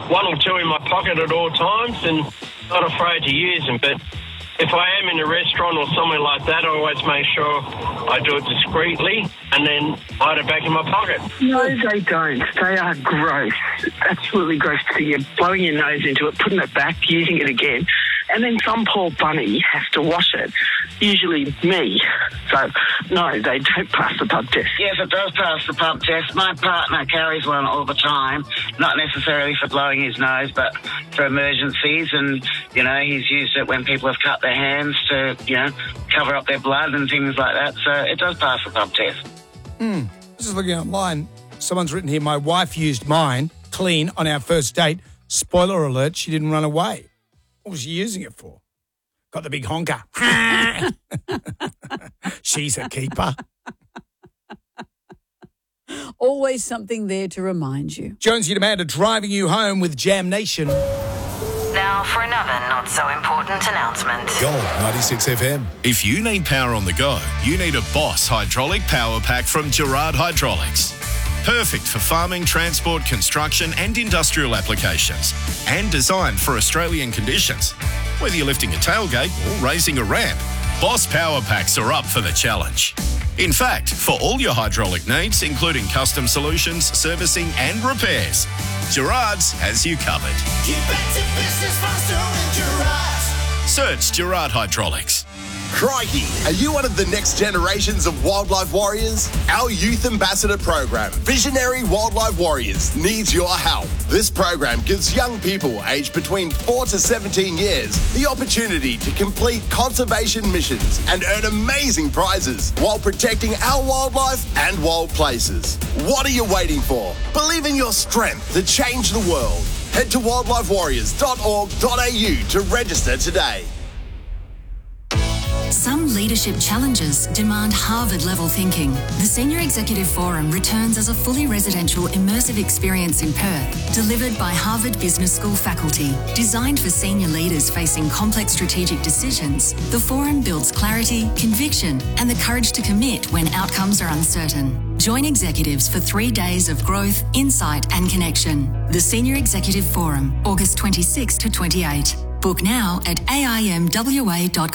one or two in my pocket at all times and not afraid to use them. But if I am in a restaurant or somewhere like that, I always make sure I do it discreetly and then hide it back in my pocket. No, they don't. They are gross. Absolutely gross. So you're blowing your nose into it, putting it back, using it again, and then some poor bunny has to wash it, usually me. So, no, they don't pass the pub test. Yes, it does pass the pub test. My partner carries one all the time, not necessarily for blowing his nose, but for emergencies. And, you know, he's used it when people have cut their hands to, you know, cover up their blood and things like that. So it does pass the pub test. Just looking online, someone's written here, my wife used mine clean on our first date. Spoiler alert, she didn't run away. What was she using it for? Got the big honker. She's a keeper. Always something there to remind you. Jonesy and Amanda driving you home with Jam Nation. Now for another not-so-important announcement. Gold 96 FM. If you need power on the go, you need a Boss hydraulic power pack from Gerard Hydraulics. Perfect for farming, transport, construction and industrial applications. And designed for Australian conditions. Whether you're lifting a tailgate or raising a ramp, Boss power packs are up for the challenge. In fact, for all your hydraulic needs, including custom solutions, servicing and repairs, Gerard's has you covered. Get back to business faster with Gerard's. Search Gerard Hydraulics. Crikey, are you one of the next generations of wildlife warriors? Our youth ambassador program, Visionary Wildlife Warriors, needs your help. This program gives young people aged between 4 to 17 years the opportunity to complete conservation missions and earn amazing prizes while protecting our wildlife and wild places. What are you waiting for? Believe in your strength to change the world. Head to wildlifewarriors.org.au to register today. Some leadership challenges demand Harvard-level thinking. The Senior Executive Forum returns as a fully residential, immersive experience in Perth, delivered by Harvard Business School faculty. Designed for senior leaders facing complex strategic decisions, the forum builds clarity, conviction, and the courage to commit when outcomes are uncertain. Join executives for 3 days of growth, insight, and connection. The Senior Executive Forum, August 26 to 28. Book now at aimwa.com.au.